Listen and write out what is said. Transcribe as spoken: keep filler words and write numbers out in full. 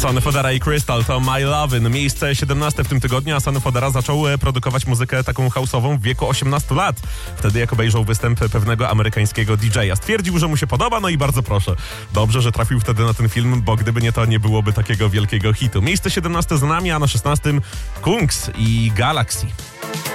Sonny Fodera i Crystal to My Lovin'. Miejsce siedemnaste w tym tygodniu, a Sonny Fodera zaczął produkować muzykę taką house'ową w wieku osiemnastu lat. Wtedy jak obejrzał występ pewnego amerykańskiego D J a. Stwierdził, że mu się podoba, no i bardzo proszę. Dobrze, że trafił wtedy na ten film, bo gdyby nie to, nie byłoby takiego wielkiego hitu. Miejsce siedemnaste za nami, a na szesnastym Kungs i Galaxy.